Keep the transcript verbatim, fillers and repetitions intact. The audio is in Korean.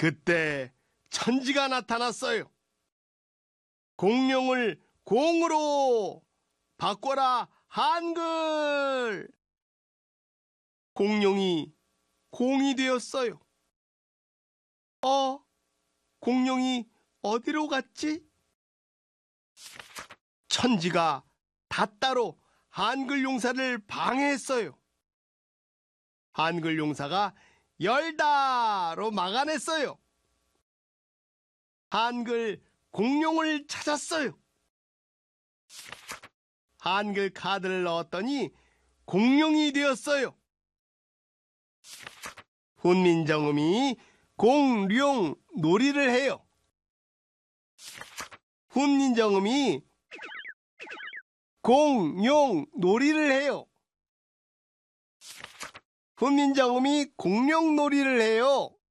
그때 천지가 나타났어요. 공룡을 공으로 바꿔라 한글. 공룡이 공이 되었어요. 어? 공룡이 어디로 갔지? 천지가 다 따로 한글 용사를 방해했어요. 한글 용사가 열다로 막아냈어요. 한글 공룡을 찾았어요. 한글 카드를 넣었더니 공룡이 되었어요. 훈민정음이 공룡 놀이를 해요. 훈민정음이 공룡 놀이를 해요. 훈민정음이 공룡 놀이를 해요.